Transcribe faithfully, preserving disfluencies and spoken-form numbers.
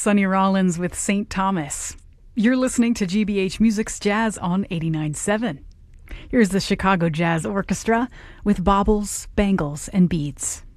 Sonny Rollins with Saint Thomas. You're listening to G B H Music's Jazz on eighty-nine point seven. Here's the Chicago Jazz Orchestra with Baubles, Bangles, and Beads.